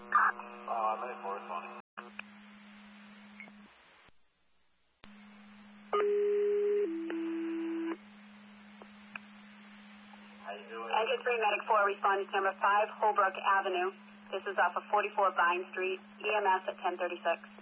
Medic 4 responding. How you doing? Engine 3 Medic 4 responding to number 5 Holbrook Avenue. This is off of 44 Vine Street, EMS at 1036.